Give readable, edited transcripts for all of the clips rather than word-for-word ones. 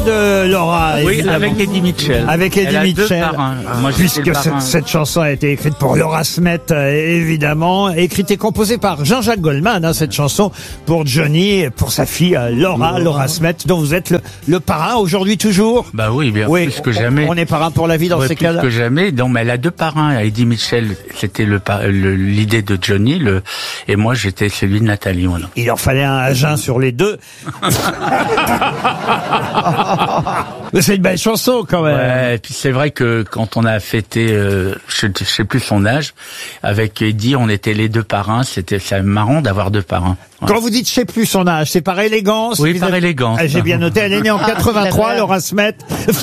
de Laura. Oui, évidemment. avec Eddie Mitchell. Avec Eddie Elle a Mitchell. deux parrains. Moi, Puisque cette chanson a été écrite pour Laura Smet, évidemment. Écrite et composée par Jean-Jacques Goldman, cette chanson pour Johnny, pour sa fille Laura Smet, dont vous êtes le parrain aujourd'hui toujours. Bah oui, bien plus que jamais. On est parrain pour la vie dans ces cas-là. Plus que jamais. Donc, mais elle a deux parrains. Eddie Mitchell, c'était l'idée de Johnny, et moi, j'étais celui de Nathalie. Voilà. Il en fallait un agent sur les deux. Mais c'est une belle chanson quand même. Ouais, et puis c'est vrai que quand on a fêté, je sais plus son âge, avec Eddie, on était les deux parrains. C'est marrant d'avoir deux parrains. Ouais. Quand vous dites je sais plus son âge, c'est par élégance. Oui, par élégance. J'ai bien noté. Elle est née en 83, Laura Smet.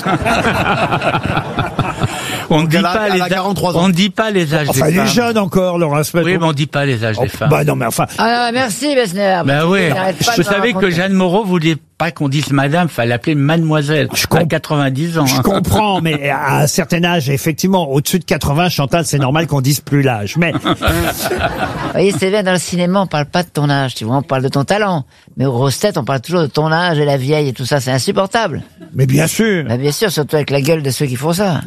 On ne dit pas les âges. 43 ans. On ne dit pas les âges des femmes. Elle est jeune encore, Laura Smet. Oui, mais on dit pas les âges des femmes. Bah non, mais enfin. Ah, merci, Bessner. Bah oui. Vous savez que Jeanne Moreau voulait pas qu'on dise madame, fallait l'appeler mademoiselle. À 90 ans. Je comprends, mais à un certain âge, effectivement, au-dessus de 80, Chantal, c'est normal qu'on dise plus l'âge. Mais. Vous voyez, c'est bien, dans le cinéma, on parle pas de ton âge, tu vois, on parle de ton talent. Mais aux grosses têtes, on parle toujours de ton âge et la vieille et tout ça, c'est insupportable. Mais bien sûr. Bah, bien sûr, surtout avec la gueule de ceux qui font ça.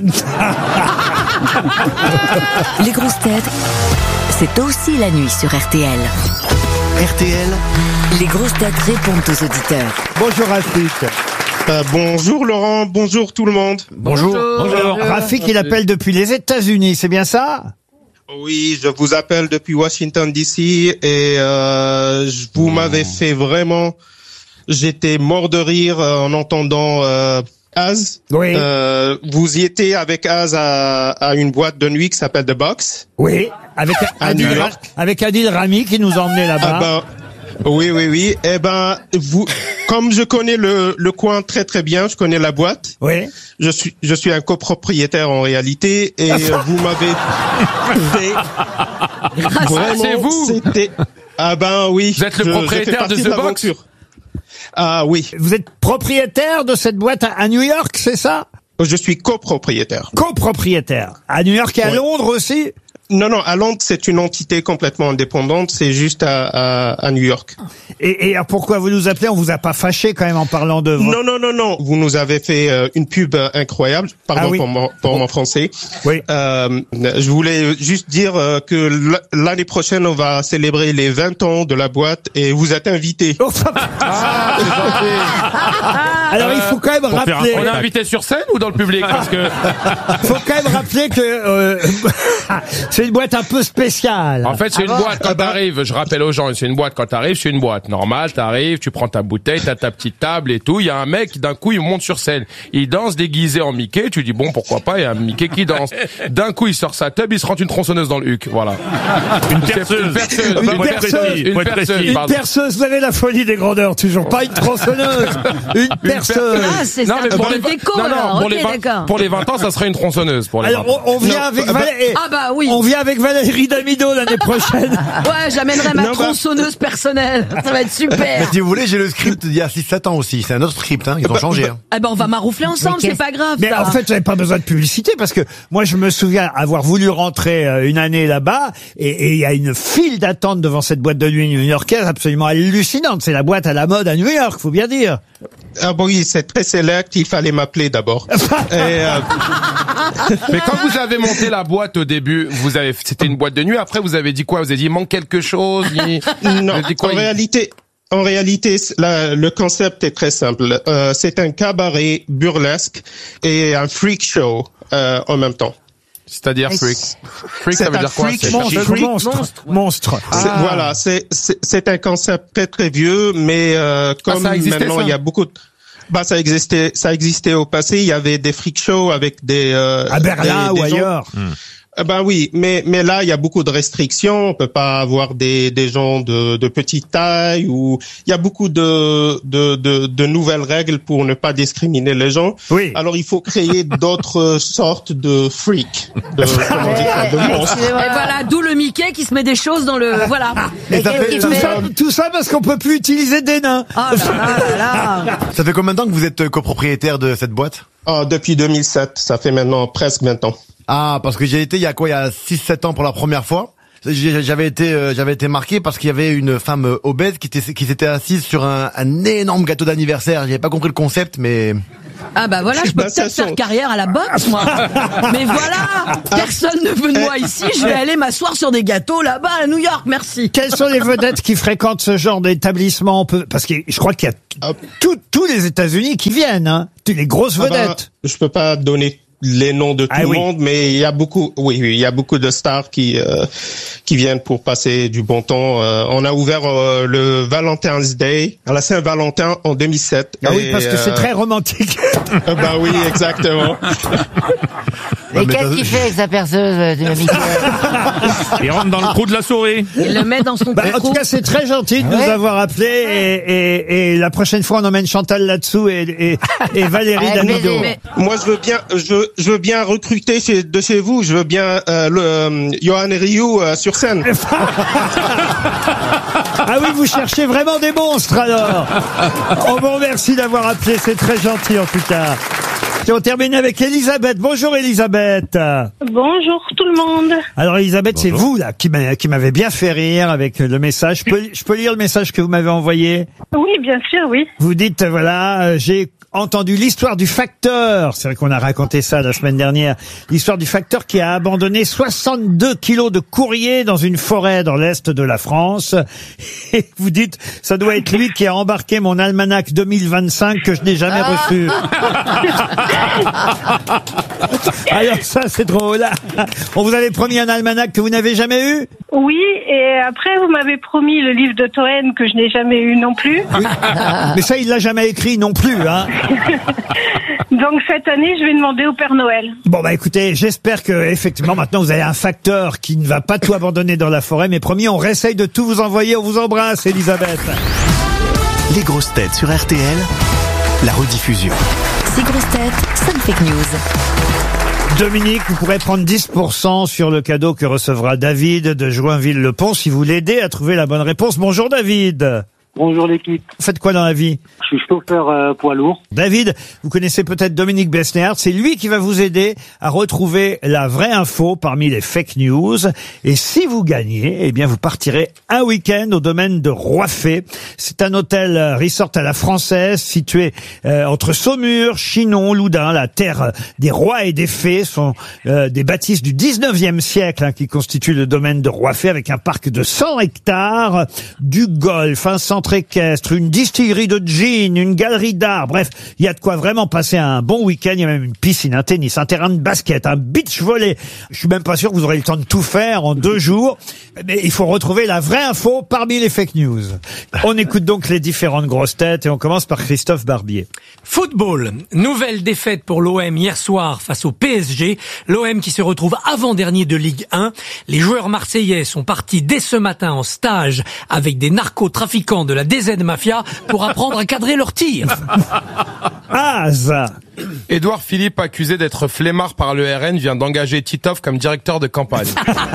Les grosses têtes, c'est aussi la nuit sur RTL. RTL, les grosses têtes répondent aux auditeurs. Bonjour Rafik. Bonjour Laurent, bonjour tout le monde. Bonjour. Rafik, il appelle depuis les États-Unis, c'est bien ça? Oui, je vous appelle depuis Washington DC et vous m'avez fait vraiment... J'étais mort de rire en entendant Az. Oui. Vous y étiez avec Az à une boîte de nuit qui s'appelle The Box. Oui, avec Adil Rami qui nous a emmenés là-bas. Oui. Eh ben, comme je connais le coin très très bien, je connais la boîte. Oui. Je suis un copropriétaire en réalité et vous m'avez fait vraiment. C'est vous. C'était. Ah ben oui. Vous êtes le propriétaire de The Box. Ah oui. Vous êtes propriétaire de cette boîte à New York, c'est ça? Je suis copropriétaire. Copropriétaire. À New York et à Londres aussi? Non, à Londres, c'est une entité complètement indépendante, c'est juste à New York. Et pourquoi vous nous appelez? On vous a pas fâché quand même en parlant de... Non. Vous nous avez fait une pub incroyable. Pardon pour mon français. Oui. Je voulais juste dire que l'année prochaine, on va célébrer les 20 ans de la boîte et vous êtes invités. Ah, c'est gentil. Alors il faut quand même rappeler... On est invité sur scène ou dans le public? Parce que... faut quand même rappeler que... c'est une boîte un peu spéciale. En fait, c'est une boîte quand t'arrives. Je rappelle aux gens, c'est une boîte quand t'arrives, c'est une boîte normale. T'arrives, tu prends ta bouteille, t'as ta petite table et tout. Il y a un mec, d'un coup, il monte sur scène. Il danse déguisé en Mickey. Tu dis bon, pourquoi pas? Il y a un Mickey qui danse. D'un coup, il sort sa tub, il se rentre une tronçonneuse dans le huc. Voilà. Une perceuse. Vous avez la folie des grandeurs, toujours pas une tronçonneuse. Une perceuse. Ah, c'est ça. Pour les décos, alors. Pour les 20 ans, ça serait une tronçonneuse. Alors, on vient avec Valérie. Ah bah oui. On vient avec Valérie Damido l'année prochaine. Ouais, j'amènerai ma tronçonneuse personnelle. Ça va être super. Mais si vous voulez, j'ai le script d'il y a 6-7 ans aussi. C'est un autre script, ils ont changé. Eh ben, on va maroufler ensemble, c'est pas grave. Mais en fait, j'avais pas besoin de publicité parce que moi, je me souviens avoir voulu rentrer une année là-bas et il y a une file d'attente devant cette boîte de nuit new-yorkaise absolument hallucinante. C'est la boîte à la mode à New York, faut bien dire. Ah bon, oui, c'est très select. Il fallait m'appeler d'abord. Mais quand vous avez monté la boîte au début, c'était une boîte de nuit. Après, vous avez dit quoi? Vous avez dit il manque quelque chose? Non, en réalité, le concept est très simple. C'est un cabaret burlesque et un freak show en même temps. C'est-à-dire freak. Freak, ça veut dire quoi? Monstre. Voilà, c'est un concept très très vieux, mais comme maintenant il y a beaucoup de... ça existait au passé. Il y avait des freak shows avec à Berlin ou ailleurs. Oui, mais là il y a beaucoup de restrictions. On peut pas avoir des gens de petite taille ou il y a beaucoup de nouvelles règles pour ne pas discriminer les gens. Oui. Alors il faut créer d'autres sortes de freaks, de monstres. Et voilà, d'où le Mickey qui se met des choses dans le voilà. Tout ça parce qu'on peut plus utiliser des nains. Oh là. Ça fait combien de temps que vous êtes copropriétaire de cette boîte? Depuis 2007, ça fait maintenant presque 20 ans. Ah, parce que j'y ai été il y a 6-7 ans pour la première fois. J'avais été marqué parce qu'il y avait une femme obèse qui s'était assise sur un énorme gâteau d'anniversaire. J'avais pas compris le concept, mais Ah bah voilà, je peux peut-être faire carrière à la boxe, moi. Mais voilà, personne ne veut de moi ici, je vais aller m'asseoir sur des gâteaux là-bas à New York, merci. Quelles sont les vedettes qui fréquentent ce genre d'établissement? Parce que je crois qu'il y a tous les États-Unis qui viennent, hein. Les grosses vedettes. Je peux pas donner les noms de tout le monde, mais il y a beaucoup, il y a beaucoup de stars qui viennent pour passer du bon temps. On a ouvert le Valentine's Day à la Saint-Valentin en 2007. Ah oui, parce que c'est très romantique. Bah oui, exactement. Et qu'est-ce qu'il fait avec sa perceuse, Michael? Il rentre dans le trou de la souris. Il le met dans son trou. En tout cas, c'est très gentil de nous avoir appelés et la prochaine fois, on emmène Chantal là-dessous et Valérie Damido. Moi, je veux bien recruter de chez vous. Je veux bien Johan Rioux sur scène. Ah oui, vous cherchez vraiment des monstres alors. On vous remercie d'avoir appelé, c'est très gentil en tout cas. Et on termine avec Elisabeth. Bonjour Elisabeth. Bonjour tout le monde. Alors Elisabeth, c'est vous là qui m'avez bien fait rire avec le message. Je peux lire le message que vous m'avez envoyé? Oui, bien sûr, oui. Vous dites, voilà, j'ai entendu l'histoire du facteur. C'est vrai qu'on a raconté ça la semaine dernière. L'histoire du facteur qui a abandonné 62 kilos de courrier dans une forêt dans l'est de la France. Et vous dites, ça doit être lui qui a embarqué mon almanach 2025 que je n'ai jamais reçu. Alors ça, c'est drôle. On vous avait promis un almanach que vous n'avez jamais eu? Oui, et après vous m'avez promis le livre de Toen que je n'ai jamais eu non plus. Oui. Mais ça, il l'a jamais écrit non plus, hein. Donc cette année, je vais demander au Père Noël. Bon bah écoutez, j'espère que effectivement maintenant vous avez un facteur qui ne va pas tout abandonner dans la forêt, mais promis, on réessaye de tout vous envoyer. On vous embrasse, Elisabeth. Les grosses têtes sur RTL, la rediffusion. 6 grosses têtes, 5 fake news. Dominique, vous pourrez prendre 10% sur le cadeau que recevra David de Joinville-le-Pont si vous l'aidez à trouver la bonne réponse. Bonjour David. Bonjour l'équipe. Vous faites quoi dans la vie? Je suis chauffeur poids lourd. David, vous connaissez peut-être Dominique Besnéard. C'est lui qui va vous aider à retrouver la vraie info parmi les fake news. Et si vous gagnez, eh bien vous partirez un week-end au domaine de Roiffet. C'est un hôtel resort à la française situé entre Saumur, Chinon, Loudun. La terre des rois et des fées sont des bâtisses du 19e siècle qui constituent le domaine de Roiffet avec un parc de 100 hectares, du golf, un centre équestre, une distillerie de gin, une galerie d'art. Bref, il y a de quoi vraiment passer un bon week-end. Il y a même une piscine, un tennis, un terrain de basket, un beach volley. Je suis même pas sûr que vous aurez le temps de tout faire en 2 jours. Mais il faut retrouver la vraie info parmi les fake news. On écoute donc les différentes grosses têtes et on commence par Christophe Barbier. Football. Nouvelle défaite pour l'OM hier soir face au PSG. L'OM qui se retrouve avant-dernier de Ligue 1. Les joueurs marseillais sont partis dès ce matin en stage avec des narcotrafiquants de la DZ Mafia pour apprendre à cadrer leurs tirs. Ah, ça. Édouard Philippe, accusé d'être flemmard par le RN, vient d'engager Titoff comme directeur de campagne.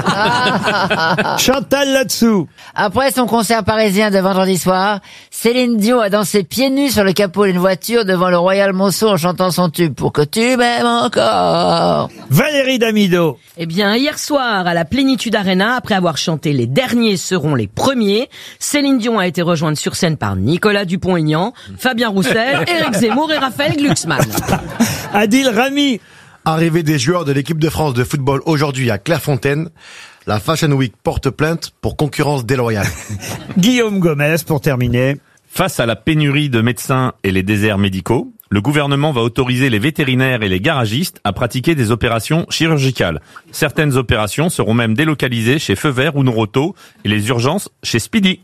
Chantal là-dessous. Après son concert parisien de vendredi soir, Céline Dion a dansé pieds nus sur le capot d'une voiture devant le Royal Monceau en chantant son tube Pour que tu m'aimes encore. Valérie Damido. Eh bien, hier soir, à la Plénitude Arena, après avoir chanté Les derniers seront les premiers, Céline Dion a été rejointe sur scène par Nicolas Dupont-Aignan, Fabien Roussel, Éric Zemmour et Raphaël Glucksmann. Adil Rami. Arrivée des joueurs de l'équipe de France de football aujourd'hui à Clairefontaine. La Fashion Week porte plainte pour concurrence déloyale. Guillaume Gomez pour terminer. Face à la pénurie de médecins et les déserts médicaux, le gouvernement va autoriser les vétérinaires et les garagistes à pratiquer des opérations chirurgicales. Certaines opérations seront même délocalisées chez Feu Vert ou Noroto et les urgences chez Speedy.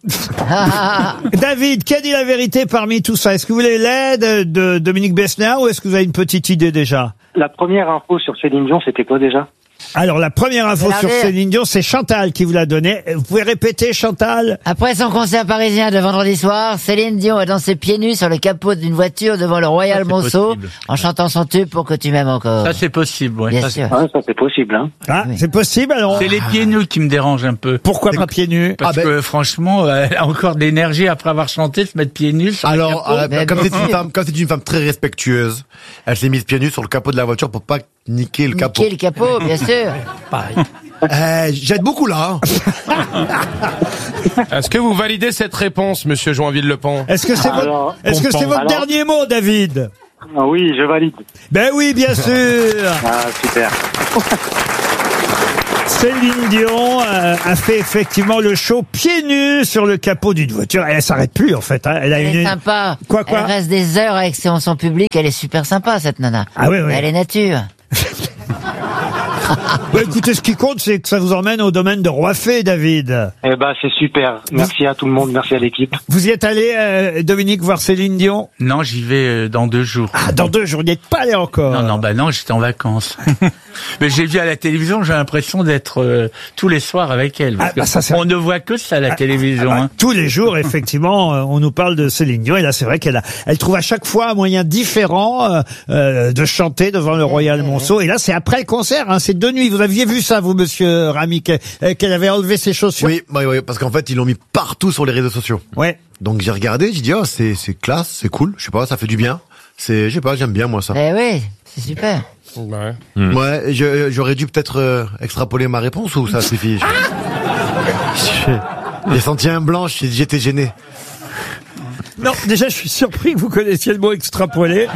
David, qui a dit la vérité parmi tout ça? Est-ce que vous voulez l'aide de Dominique Besnéard ou est-ce que vous avez une petite idée déjà? La première info sur Céline Dion, c'était quoi déjà? Alors, la première info sur Céline Dion, c'est Chantal qui vous l'a donnée. Vous pouvez répéter, Chantal? Après son concert parisien de vendredi soir, Céline Dion a dansé pieds nus sur le capot d'une voiture devant le Royal Monceau en chantant son tube Pour que tu m'aimes encore. Ça, c'est possible, ouais. Bien sûr. Ah, ça c'est possible, hein. Ah, oui. C'est possible, alors? C'est les pieds nus qui me dérangent un peu. Pourquoi pas pieds nus? Parce que, franchement, elle a encore d'énergie après avoir chanté, se mettre pieds nus sur Alors, le capot. comme c'est une femme très respectueuse, elle s'est mise pieds nus sur le capot de la voiture pour pas niquer le capot. Niquer le capot, bien sûr. Pareil. J'aide beaucoup là. Est-ce que vous validez cette réponse, monsieur Joinville-le-Pont? Est-ce que c'est votre dernier mot, David? Ah oui, je valide. Ben oui, bien sûr. Ah, super. Céline Dion a fait effectivement le show pieds nus sur le capot d'une voiture. Elle s'arrête plus en fait. Hein. Elle est sympa. Quoi Elle reste des heures avec son public. Elle est super sympa cette nana. Ah oui, oui. Elle est nature. Bah, écoutez, ce qui compte, c'est que ça vous emmène au domaine de Roiffet, David. Eh ben, c'est super. Merci à tout le monde, merci à l'équipe. Vous y êtes allé, Dominique, voir Céline Dion? Non, j'y vais dans 2 jours. Ah, dans 2 jours, vous n'y êtes pas allé encore? Non, j'étais en vacances. Mais j'ai vu à la télévision, j'ai l'impression d'être tous les soirs avec elle. Parce on ne voit que ça à la télévision. Hein. Tous les jours, effectivement, on nous parle de Céline Dion. Et là, c'est vrai elle trouve à chaque fois un moyen différent de chanter devant le Royal Monceau. Et là, c'est après le concert, hein, c'est de nuit. Vous aviez vu ça, vous, monsieur Rami, qu'elle avait enlevé ses chaussures? Oui, parce qu'en fait, ils l'ont mis partout sur les réseaux sociaux. Ouais. Donc j'ai regardé, j'ai dit, oh, c'est classe, c'est cool. Je sais pas, ça fait du bien. Je sais pas, j'aime bien, moi, ça. Eh oui, c'est super. Ouais. Ouais, j'aurais dû peut-être extrapoler ma réponse ou ça suffit? J'ai senti un blanc, j'étais gêné. Non, déjà, je suis surpris que vous connaissiez le mot extrapoler.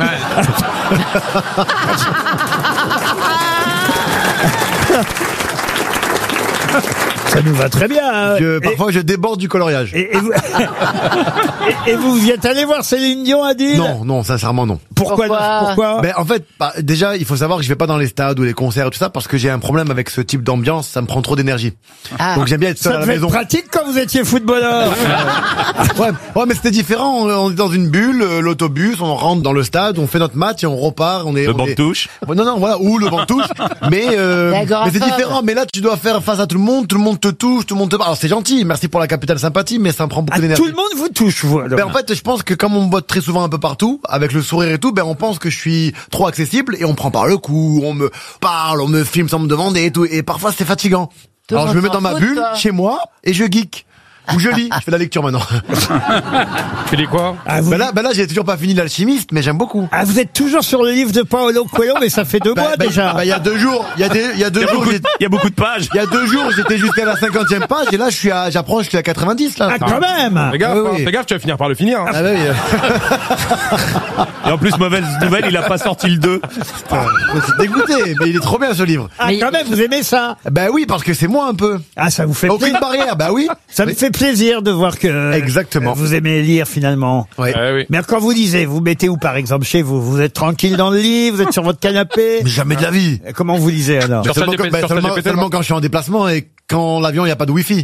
Ça nous va très bien. Hein. Parfois, je déborde du coloriage. Et vous y êtes allé voir Céline Dion, Adil? Non, sincèrement, non. Pourquoi? Ben, en fait, déjà, il faut savoir que je vais pas dans les stades ou les concerts et tout ça parce que j'ai un problème avec ce type d'ambiance, ça me prend trop d'énergie. Ah. Donc j'aime bien être seul à la maison. Ça devait être pratique quand vous étiez footballeur. ouais, mais c'était différent. On est dans une bulle, l'autobus, on rentre dans le stade, on fait notre match et on repart. Le banc de touche. Non, voilà, ou le banc de touche. Mais c'est différent. Mais là, tu dois faire face à tout le monde te touche, tout le monde te parle. Alors c'est gentil, merci pour la capitale sympathie, mais ça me prend beaucoup d'énergie. Tout le monde vous touche, vous. Ben, en fait, je pense que comme on me botte très souvent un peu partout, avec le sourire et tout, ben on pense que je suis trop accessible et on me prend par le cou, on me parle, on me filme sans me demander et tout. Et parfois c'est fatigant. Alors je me mets dans ma bulle, chez moi, et je geek. Ou je lis, je fais la lecture maintenant. Tu lis quoi? Ben là, j'ai toujours pas fini l'Alchimiste, mais j'aime beaucoup. Ah, vous êtes toujours sur le livre de Paolo Coelho, mais ça fait 2 mois déjà. Il y a 2 jours, il y a beaucoup de pages. Il y a 2 jours, j'étais jusqu'à la 50e page, et là, j'approche, je suis à 90, là. Ah, quand même! Fais gaffe, tu vas finir par le finir. Hein. Ah, bah oui. Et en plus, mauvaise nouvelle, il a pas sorti le 2. C'est dégoûté, mais il est trop bien, ce livre. Ah, quand même, vous aimez ça? Ben oui, parce que c'est moi, un peu. Ah, ça vous fait aucune barrière, bah oui. Ça me fait plaisir de voir que exactement vous aimez lire finalement. Oui. Oui. Mais quand vous lisez, vous mettez où par exemple chez vous? Vous êtes tranquille dans le lit, vous êtes sur votre canapé? Mais jamais de la vie. Comment vous lisez alors? Seulement quand je suis en déplacement et quand l'avion il y a pas de wifi.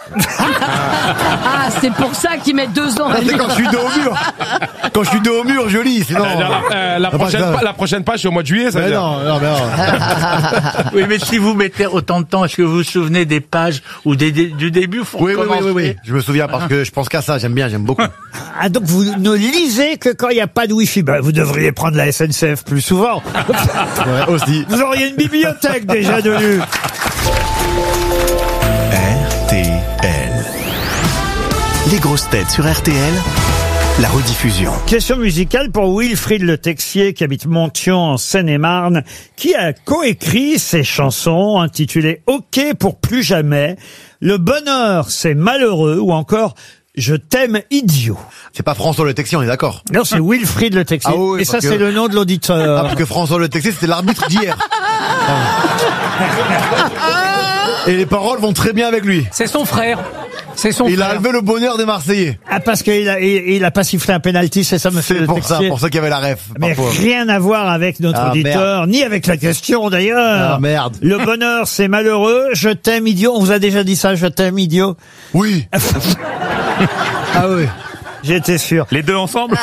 Ah, c'est pour ça qu'ils mettent 2 ans à C'est lire. quand je suis dos au mur. Quand je suis dos au mur, je lis. Sinon. La prochaine page, c'est au mois de juillet, ça veut dire. Non. Oui, mais si vous mettez autant de temps, est-ce que vous vous souvenez des pages ou du début? Oui. Je me souviens parce que je pense qu'à ça. J'aime beaucoup. Ah, donc vous ne lisez que quand il n'y a pas de wifi. Ben, vous devriez prendre la SNCF plus souvent. Ouais, aussi. Vous auriez une bibliothèque déjà de lu. RTL. Les grosses têtes sur RTL, la rediffusion. Question musicale pour Wilfried Le Texier qui habite Montion en Seine-et-Marne, qui a coécrit ces chansons intitulées OK pour plus jamais, Le bonheur c'est malheureux ou encore Je t'aime idiot. C'est pas François Le Texier, on est d'accord? Non, c'est Wilfried Le Texier. Ah oui, et ça, c'est le nom de l'auditeur. Ah, parce que François Le Texier, c'était l'arbitre d'hier. Et les paroles vont très bien avec lui. C'est son frère. Il a enlevé le bonheur des Marseillais. Ah, parce qu'il a pas sifflé un penalty, c'est ça, monsieur Le Texier? C'est pour ça qu'il y avait la ref. Mais rien à voir avec notre auditeur, ni avec la question d'ailleurs. Ah merde. Le bonheur, c'est malheureux. Je t'aime idiot. On vous a déjà dit ça, je t'aime idiot? Oui. Ah oui. J'étais sûr. Les deux ensemble?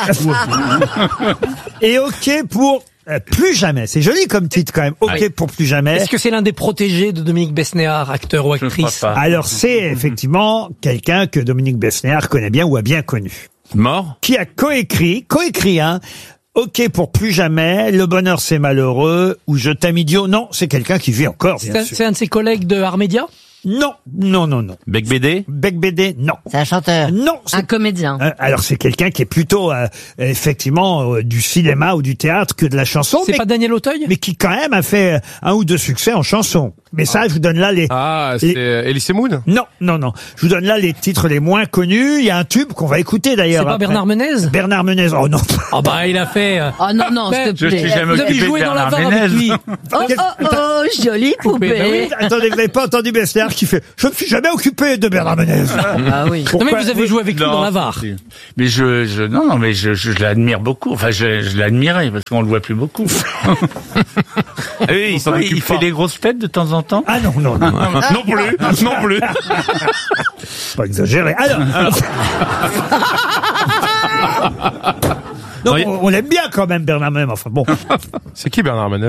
Et OK pour plus jamais. C'est joli comme titre quand même. OK pour plus jamais. Est-ce que c'est l'un des protégés de Dominique Besnéard, acteur ou actrice? Alors c'est effectivement quelqu'un que Dominique Besnéard connaît bien ou a bien connu. Mort? Qui a coécrit, hein. OK pour plus jamais, Le bonheur c'est malheureux ou Je t'aime idiot. Non, c'est quelqu'un qui vit encore, bien sûr. C'est un de ses collègues de Armédia? Non, non, non, non. Bec BD? Bec BD, non. C'est un chanteur. Non. Un comédien. Alors c'est quelqu'un qui est plutôt effectivement du cinéma ou du théâtre que de la chanson. C'est pas Daniel Auteuil? Mais qui quand même a fait un ou deux succès en chanson. Mais ça, je vous donne là les... Ah, c'est Elie Moon? Non, non, non. Je vous donne là les titres les moins connus. Il y a un tube qu'on va écouter d'ailleurs. C'est pas après. Bernard Menez? Bernard Menez, oh non. Ah bah il a fait... Oh non, non, s'il te Je plaît. suis jamais Vous avez occupé joué de dans la Bernard VAR avec lui. Menez. Oh, jolie poupée. Ben oui. Attendez, vous n'avez pas entendu Bessler qui fait « Je ne me suis jamais occupé de Bernard Menez ». Ah oui. Non mais vous avez joué avec lui dans la VAR. Mais non, mais je l'admire beaucoup. Enfin, je l'admirais parce qu'on le voit plus beaucoup. Oui, Il fait des grosses têtes de temps en temps. Ah non, non, non. Non plus, non plus. Pas exagéré. Alors... Non, on l'aime bien quand même, Bernard Menez. Enfin bon. C'est qui Bernard Menez?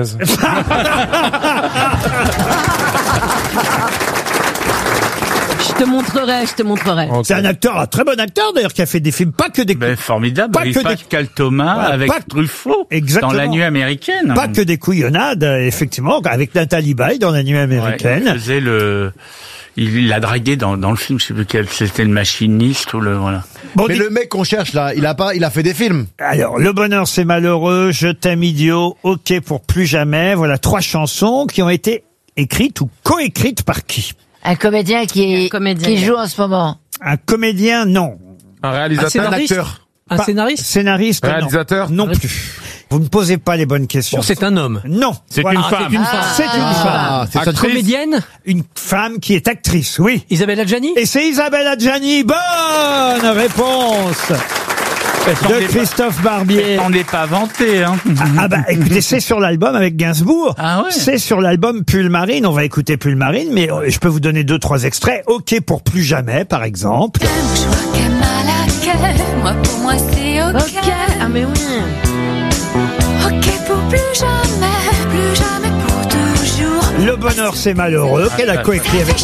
Je te montrerai. C'est un acteur, un très bon acteur d'ailleurs, qui a fait des films, pas que des... Formidable. Pas Il que Pascal Thomas Voilà, avec pas- Truffaut Exactement. dans La Nuit américaine. Pas que des couillonnades, effectivement, avec Nathalie Baye dans La Nuit Ouais, américaine. il faisait il l'a dragué dans le film, je sais plus quel, c'était le machiniste ou le, voilà. Bon, Mais le mec qu'on cherche là, il a fait des films. Alors, Le bonheur c'est malheureux, Je t'aime idiot, Ok pour plus jamais. Voilà 3 chansons qui ont été écrites ou coécrites par qui? Un comédien qui joue en ce moment. Un comédien, non. Un réalisateur? Un acteur? Un Pas- scénariste? Scénariste, non. Réalisateur? Non plus. Vous ne posez pas les bonnes questions. Bon, c'est un homme. Non. C'est Voilà. une Ah, femme. C'est une femme. C'est une femme. C'est ça. Comédienne? Une femme qui est actrice, oui. Isabelle Adjani? Et c'est Isabelle Adjani. Bonne réponse de Christophe Barbier. On n'est pas vanté, hein. Ah bah écoutez, c'est sur l'album avec Gainsbourg. Ah ouais. C'est sur l'album Pulmarine. On va écouter Pulmarine, mais je peux vous donner 2-3 extraits. Ok pour plus jamais, par exemple. Moi pour moi c'est ok. Ah mais oui. Ok pour plus jamais pour toujours. Le bonheur c'est malheureux, qu'elle a coécrit avec